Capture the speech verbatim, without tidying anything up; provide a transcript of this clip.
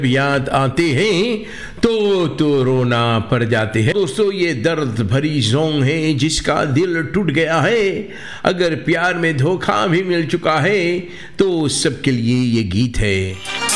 याद आते हैं तो तो रोना पड़ जाते हैं। दोस्तों, ये दर्द भरी सॉन्ग है जिसका दिल टूट गया है। अगर प्यार में धोखा भी मिल चुका है तो सबके लिए ये गीत है।